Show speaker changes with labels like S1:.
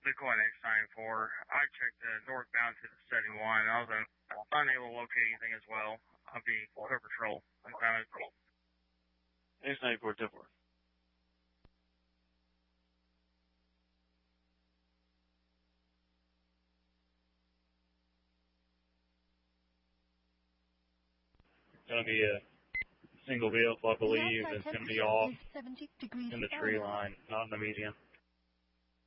S1: Bitcoin X94. I checked northbound to the 71. I was unable to locate anything as well. I'll be Quick Patrol.
S2: X94, 10-4. Going to be a single vehicle, I believe. It's going to be off in the tree line, not in the median.